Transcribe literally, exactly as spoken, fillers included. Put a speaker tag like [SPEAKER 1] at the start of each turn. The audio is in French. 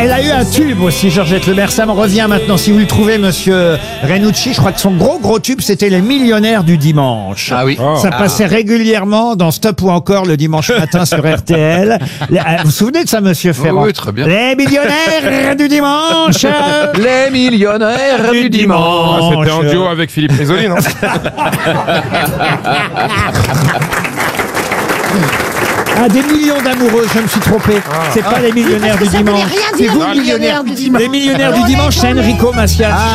[SPEAKER 1] Elle a eu un tube aussi, Georgette Lebert. Ça me revient maintenant. Si vous le trouvez, monsieur Renucci, je crois que son gros gros tube, c'était Les Millionnaires du Dimanche.
[SPEAKER 2] Ah oui.
[SPEAKER 1] Ça passait régulièrement dans Stop ou encore le dimanche matin sur R T L. Vous vous souvenez de ça, monsieur Ferrand?
[SPEAKER 2] Oui, très bien.
[SPEAKER 1] Les Millionnaires du Dimanche.
[SPEAKER 2] Les millionnaires du dimanche.
[SPEAKER 3] Ah, c'était en duo avec Philippe Risoli, non?
[SPEAKER 1] Ah, des millions d'amoureux, je me suis trompé. C'est pas les millionnaires du
[SPEAKER 4] Ça voulait
[SPEAKER 1] dimanche.
[SPEAKER 4] rien
[SPEAKER 1] C'est
[SPEAKER 4] dire,
[SPEAKER 1] vous,
[SPEAKER 4] les millionnaires du dimanche.
[SPEAKER 1] Les millionnaires du dimanche, c'est Enrico Macias.